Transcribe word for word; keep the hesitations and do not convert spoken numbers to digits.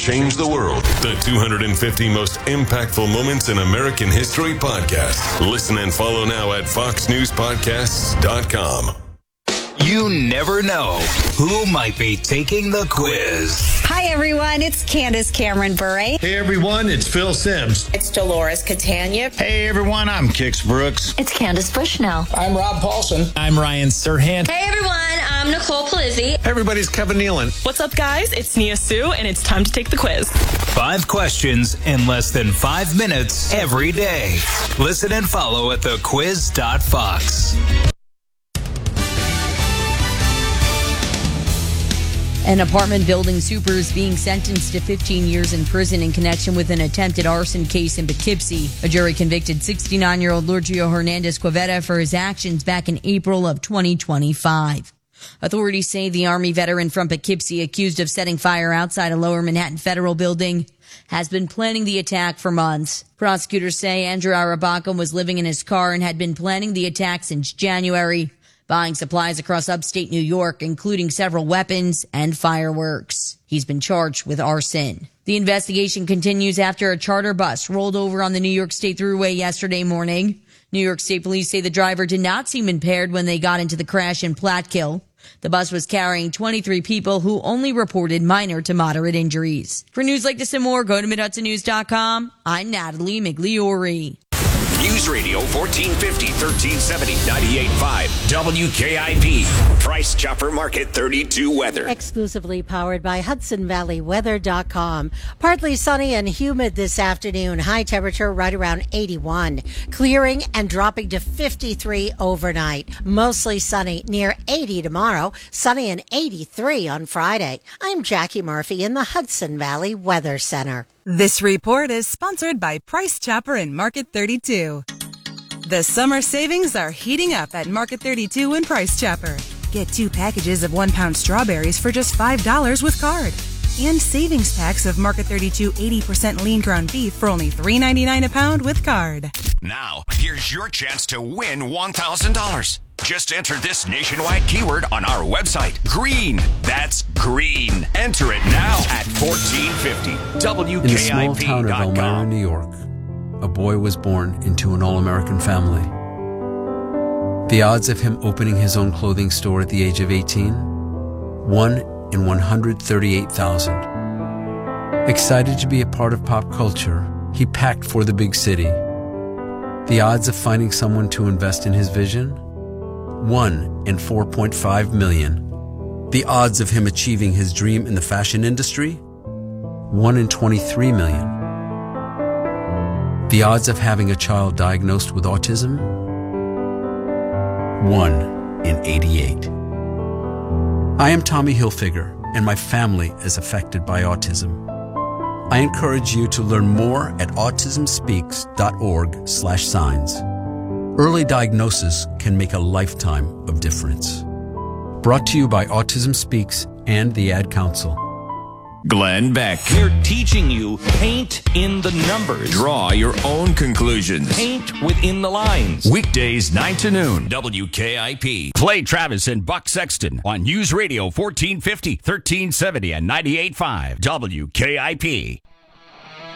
change the world. The two hundred fifty most impactful moments in American history podcast. Listen and follow now at fox news podcasts dot com. You never know who might be taking the quiz. Hi, everyone. It's Candace Cameron Bure. Hey, everyone. It's Phil Sims. It's Dolores Catania. Hey, everyone. I'm Kix Brooks. It's Candace Bushnell. I'm Rob Paulson. I'm Ryan Serhant. Hey, everyone. I'm Nicole Palizzi. Hey, everybody's Kevin Nealon. What's up, guys? It's Nia Sue, and it's time to take the quiz. Five questions in less than five minutes every day. Listen and follow at the quiz dot fox. An apartment building super is being sentenced to fifteen years in prison in connection with an attempted arson case in Poughkeepsie. A jury convicted sixty-nine-year-old Lurgio Hernandez Quavetta for his actions back in April of twenty twenty-five. Authorities say the Army veteran from Poughkeepsie, accused of setting fire outside a Lower Manhattan federal building, has been planning the attack for months. Prosecutors say Andrew Arabaka was living in his car and had been planning the attack since January, buying supplies across upstate New York, including several weapons and fireworks. He's been charged with arson. The investigation continues after a charter bus rolled over on the New York State Thruway yesterday morning. New York State Police say the driver did not seem impaired when they got into the crash in Platkill. The bus was carrying twenty-three people who only reported minor to moderate injuries. For news like this and more, go to mid hudson news dot com. I'm Natalie Migliori. News Radio fourteen fifty, thirteen seventy, ninety-eight point five W K I P. Price Chopper Market thirty-two weather. Exclusively powered by Hudson Valley Weather dot com. Partly sunny and humid this afternoon. High temperature right around eighty-one. Clearing and dropping to fifty-three overnight. Mostly sunny, near eighty tomorrow. Sunny and eighty-three on Friday. I'm Jackie Murphy in the Hudson Valley Weather Center. This report is sponsored by Price Chopper and Market thirty-two. The summer savings are heating up at Market thirty-two and Price Chopper. Get two packages of one pound strawberries for just five dollars with card. And savings packs of Market thirty-two eighty percent lean ground beef for only three ninety-nine a pound with card. Now, here's your chance to win one thousand dollars. Just enter this nationwide keyword on our website. Green. That's green. Enter it now at fourteen fifty W K I P. In the small town of Elmira, New York, a boy was born into an all-American family. The odds of him opening his own clothing store at the age of eighteen? One in one hundred thirty-eight thousand. Excited to be a part of pop culture, he packed for the big city. The odds of finding someone to invest in his vision? One in four point five million. The odds of him achieving his dream in the fashion industry? One in twenty-three million. The odds of having a child diagnosed with autism? One in eighty-eight. I am Tommy Hilfiger, and my family is affected by autism. I encourage you to learn more at autism speaks dot org slash signs. Early diagnosis can make a lifetime of difference. Brought to you by Autism Speaks and the Ad Council. Glenn Beck. We're teaching you paint in the numbers. Draw your own conclusions. Paint within the lines. Weekdays nine to noon. W K I P. Play Travis and Buck Sexton on News Radio fourteen fifty, thirteen seventy, and ninety-eight point five W K I P.